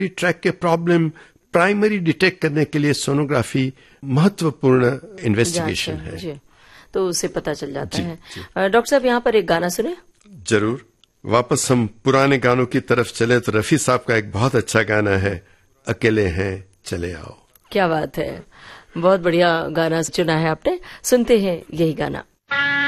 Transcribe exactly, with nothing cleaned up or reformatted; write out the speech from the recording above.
Track के problem primary detect करने के लिए सोनोग्राफी महत्वपूर्ण इन्वेस्टिगेशन है जी, तो उसे पता चल जाता है। डॉक्टर साहब यहाँ पर एक गाना सुने। जरूर। वापस हम पुराने गानों की तरफ चले तो रफी साहब का एक बहुत अच्छा गाना है, अकेले हैं चले आओ। क्या बात है, बहुत बढ़िया गाना चुना है आपने, सुनते हैं यही गाना।